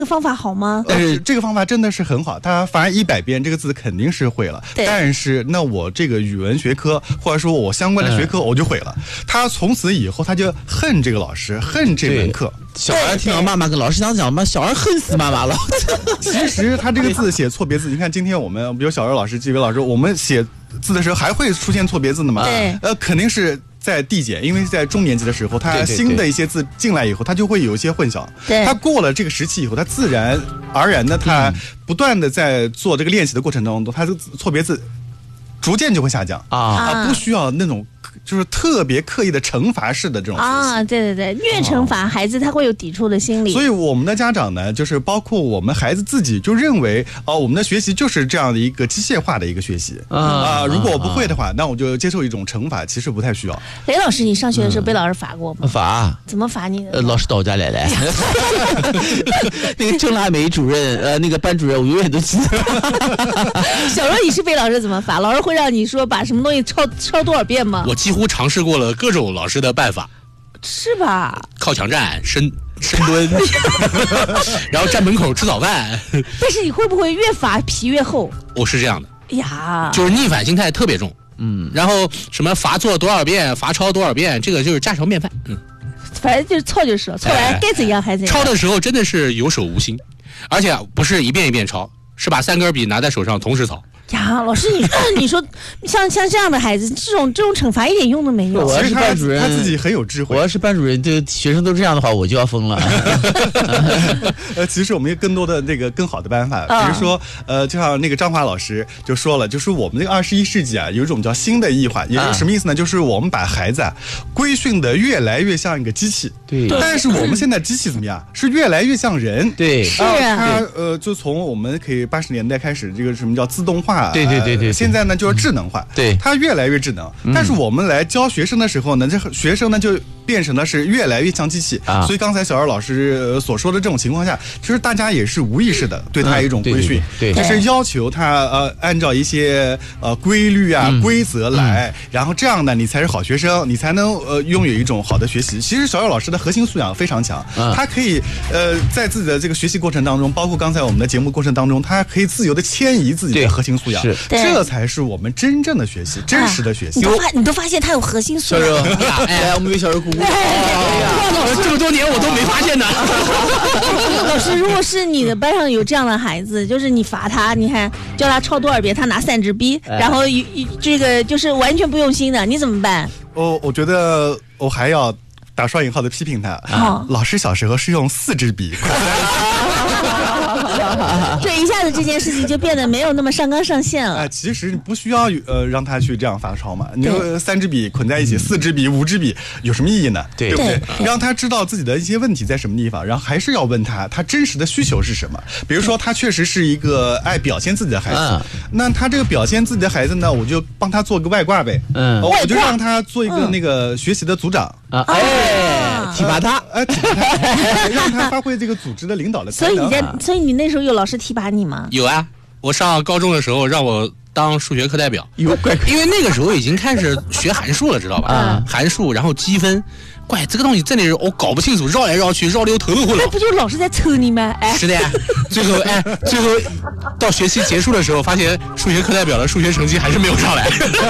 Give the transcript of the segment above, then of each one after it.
这个方法好吗？ 但是这个方法真的是很好，他反正100遍这个字肯定是会了。但是那我这个语文学科或者说我相关的学科我就毁了。他从此以后他就恨这个老师，恨这门课。 小孩听到妈妈跟老师讲嘛，小孩恨死妈妈了。 其实他这个字写错别字，你看今天我们比如小学老师、纪委老师，我们写字的时候还会出现错别字的嘛？ 对， 肯定是在递减，因为在中年级的时候，他新的一些字进来以后，他就会有一些混淆。 对， 他过了这个时期以后，他自然而然的，他不断的在做这个练习的过程当中，他的错别字逐渐就会下降啊，不需要那种。就是特别刻意的惩罚式的这种啊，对，越惩罚孩子他会有抵触的心理。 所以我们的家长呢，就是包括我们孩子自己，就认为我们的学习就是这样的一个机械化的一个学习如果我不会的话，那我就接受一种惩罚，其实不太需要。 雷老师，你上学的时候被老师罚过吗？ 罚？ 怎么罚你的？ 老师到我家来了。那个郑腊梅主任，那个班主任，我永远都记得。 小时候你是被老师怎么罚？老师会让你说把什么东西抄多少遍吗？ 我几乎尝试过了各种老师的办法， 是吧？ 靠墙站、深蹲，然后站门口吃早饭。 但是你会不会越罚皮越厚？ 我是这样的。 呀， 就是逆反心态特别重。然后什么罚做多少遍、罚抄多少遍，这个就是家常便饭。 反正就是错就是了，错完该怎样还怎样。 抄的时候真的是有手无心，而且不是一遍一遍抄，是把3根笔拿在手上同时抄。 呀，老师，你说像这样的孩子，这种惩罚一点用都没有。 我要是班主任， 他自己很有智慧。 我要是班主任，这学生都这样的话，我就要疯了。 其实我们有更多的那个更好的办法，比如说就像那个张华老师就说了，就是我们这个21世纪有一种叫新的异化，也就是什么意思呢？就是我们把孩子规训的越来越像一个机器。 对。 但是我们现在机器怎么样？是越来越像人。 对。 是啊。 它就从我们可以80年代开始，这个什么叫自动化？ 对。 现在呢就是智能化。 对。 它越来越智能。但是我们来教学生的时候呢，这学生呢就变成的是越来越像机器。所以刚才小二老师所说的这种情况下，其实大家也是无意识的对他一种规训，就是要求他按照一些规律规则来，然后这样呢你才是好学生，你才能拥有一种好的学习。其实小二老师的核心素养非常强，他可以在自己的这个学习过程当中，包括刚才我们的节目过程当中，他可以自由的迁移自己的核心素养，这才是我们真正的学习，真实的学习。 你都发现他有核心素养。 来，我们给小二鼓鼓。 这么多年我都没发现呢。 老师，如果是你的班上有这样的孩子，就是你罚他，你看叫他抄多少遍，他拿3支笔，然后这个就是完全不用心的，你怎么办？ 我觉得我还要打双引号的批评他。老师小时候是用4支笔。 这一下子这件事情就变得没有那么上纲上线了。 其实你不需要让他去这样罚抄嘛，你说3支笔捆在一起，4支笔、5支笔有什么意义呢？对不对？让他知道自己的一些问题在什么地方，然后还是要问他真实的需求是什么。比如说他确实是一个爱表现自己的孩子，那他这个表现自己的孩子呢，我就帮他做个外挂呗。我就让他做一个那个学习的组长。 体罚他， 让他发挥这个组织的领导的才能。 所以你那时候有老师提拔你吗？ 有啊，我上高中的时候让我当数学课代表，因为那个时候已经开始学函数了，知道吧？函数，然后积分。怪这个东西真的是我搞不清楚，绕来绕去，绕得又头都昏了。 那不就是老师在抽你吗？ 是的呀。最后到学期结束的时候，发现数学课代表的数学成绩还是没有上来。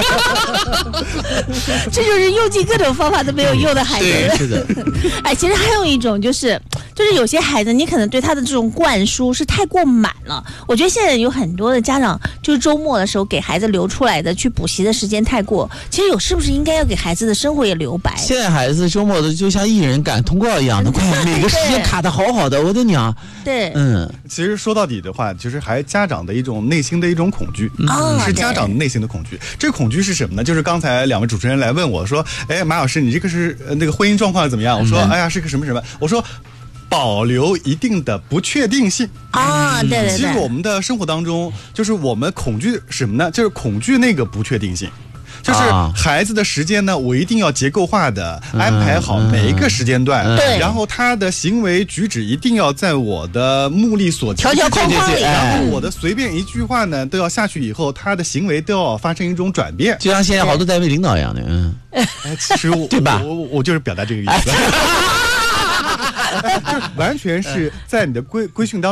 这就是用尽各种方法都没有用的孩子。 对，是的。 其实还有一种就是有些孩子，你可能对他的这种灌输是太过满了。我觉得现在有很多的家长，就是周末的时候给孩子留出来的去补习的时间太过。其实是不是应该要给孩子的生活也留白？ 现在孩子周末的就像艺人赶通告一样的，每个时间卡的好好的，我的娘！ 对， 其实说到底的话，就是还家长的一种内心的一种恐惧，是家长内心的恐惧。这个恐惧是什么呢？就是刚才2位主持人来问我说：“马老师，你这个是那个婚姻状况怎么样？”我说：“是个什么什么。”我说。保留一定的不确定性对。 其实我们的生活当中，就是我们恐惧什么呢？就是恐惧那个不确定性。就是孩子的时间呢，我一定要结构化的安排好每一个时间段，然后他的行为举止一定要在我的目力所及， 条条框框里， 然后我的随便一句话呢，都要下去以后，他的行为都要发生一种转变， 就像现在好多单位领导一样的。 其实对吧？ 我就是表达这个意思。 完全是在你的规训当